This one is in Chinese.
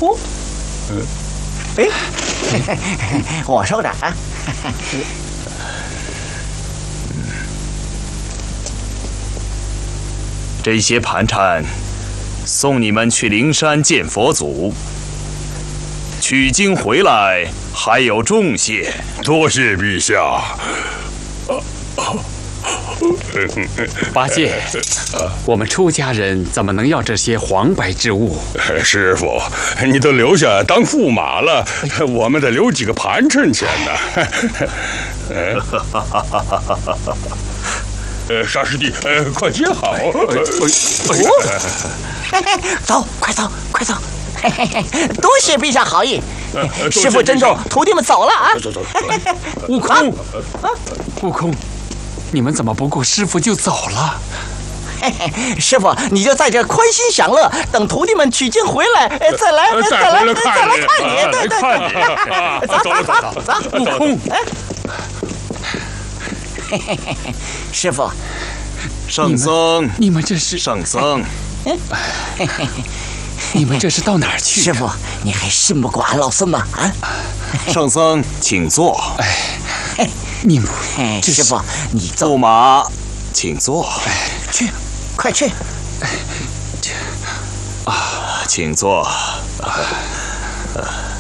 哦，哎，我收着啊。 这些盘缠送你们去灵山见佛祖，取经回来还有重谢。 多谢陛下。 八戒，我们出家人怎么能要这些黄白之物？ 师傅，你都留下当驸马了，我们得留几个盘缠钱呢。沙师弟，快接好！ 走，快走，快走！多谢陛下好意，师傅珍重，徒弟们走了啊！ 走。 悟空，悟空，你们怎么不顾师傅就走了？ 师傅，你就在这宽心享乐，等徒弟们取经回来，再来看你。对，走， 悟空， 师傅， 圣僧， 你们这是圣僧， 你们这是到哪儿去？ 师傅，你还信不过俺老孙吗？啊！ 圣僧，请坐。 你们， 师傅，你走驸马，请坐。 去，快去！ 请坐。